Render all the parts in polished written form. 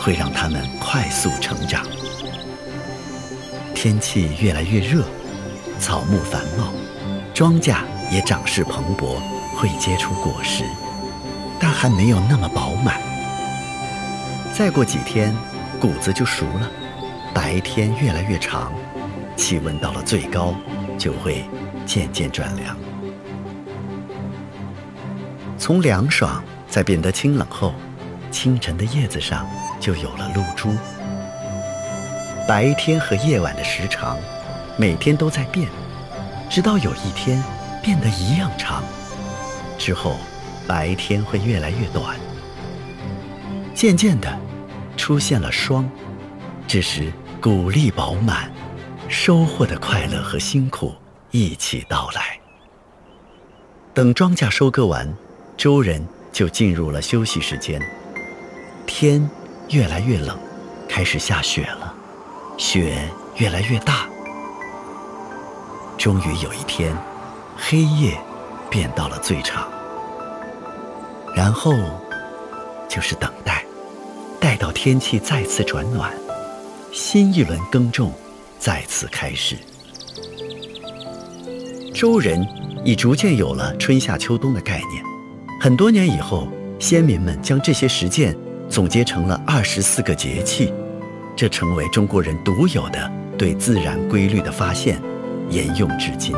会让它们快速成长。天气越来越热，草木繁茂，庄稼也长势蓬勃，会结出果实，但还没有那么饱满。再过几天，谷子就熟了，白天越来越长，气温到了最高，就会渐渐转凉。从凉爽再变得清冷后，清晨的叶子上就有了露珠。白天和夜晚的时长每天都在变，直到有一天变得一样长，之后白天会越来越短。渐渐的出现了霜，这时谷粒饱满，收获的快乐和辛苦一起到来。等庄稼收割完，周人就进入了休息时间。天越来越冷，开始下雪了，雪越来越大。终于有一天，黑夜变到了最长，然后就是等待，待到天气再次转暖，新一轮耕种再次开始。周人已逐渐有了春夏秋冬的概念。很多年以后，先民们将这些实践总结成了24个节气，这成为中国人独有的对自然规律的发现，沿用至今。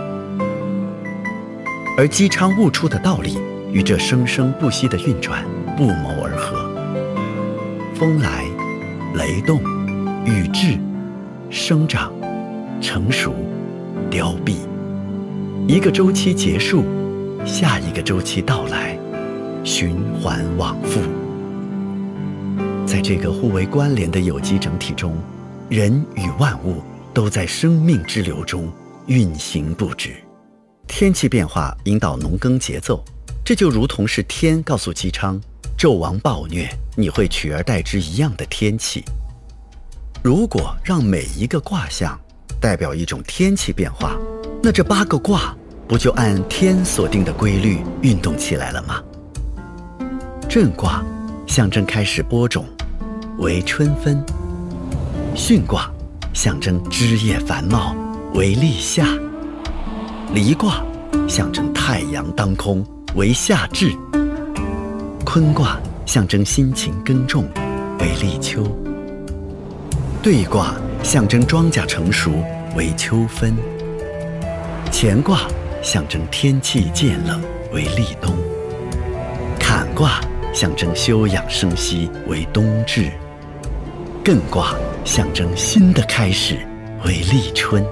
而姬昌悟出的道理与这生生不息的运转不谋而合。风来，雷动，雨至，生长，成熟，凋敝。一个周期结束，下一个周期到来，循环往复。在这个互为关联的有机整体中，人与万物都在生命之流中运行不止。天气变化引导农耕节奏，这就如同是天告诉姬昌，纣王暴虐，你会取而代之一样的天气。如果让每一个卦象代表一种天气变化，那这8个卦不就按天所定的规律运动起来了吗？震卦象征开始播种，为春分；巽卦象征枝叶繁茂，为立夏；离卦象征太阳当空，为夏至；坤卦象征辛勤耕种，为立秋；兑卦象征庄稼成熟，为秋分；乾卦象征天气渐冷，为立冬；坎卦象征休养生息，为冬至；艮卦象征新的开始，为立春。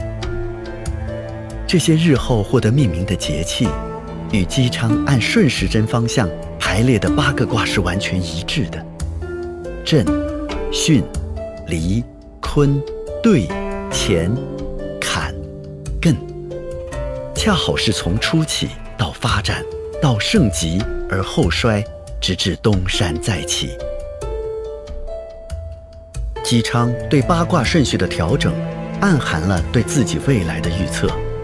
这些日后获得命名的节气，与姬昌按顺时针方向排列的8个卦是完全一致的。震、巽、离、坤、兑、乾、坎、艮，恰好是从初起到发展，到盛极而后衰，直至东山再起。姬昌对8卦顺序的调整，暗含了对自己未来的预测。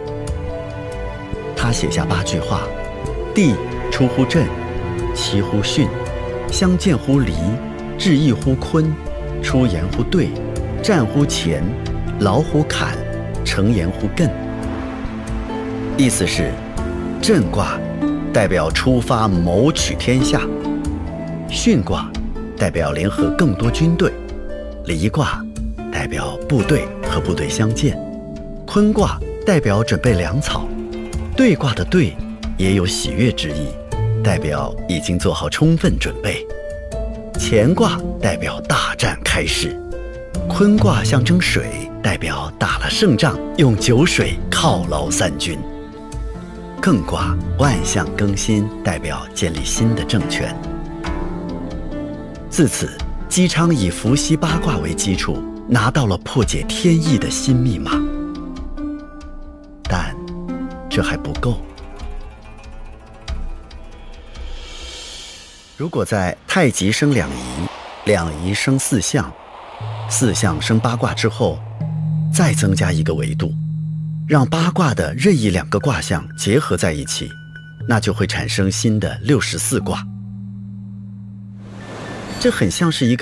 他写下8句话：地出乎震，其乎巽，相见乎离，至义乎坤，出言乎兑，战乎乾，劳乎坎，成言乎艮。意思是，震卦代表出发谋取天下，巽卦代表联合更多军队，离卦代表部队和部队相见，坤卦代表准备粮草，兑卦的兑也有喜悦之意，代表已经做好充分准备，乾卦代表大战开始，坤卦象征水，代表打了胜仗，用酒水犒劳三军。艮卦万象更新，代表建立新的政权。自此，姬昌以伏羲8卦为基础，拿到了破解天意的新密码。但这还不够。如果在太极生两仪，两仪生4象，4象生8卦之后，再增加一个维度，让8卦的任意2个卦象结合在一起，那就会产生新的64卦。这很像是一个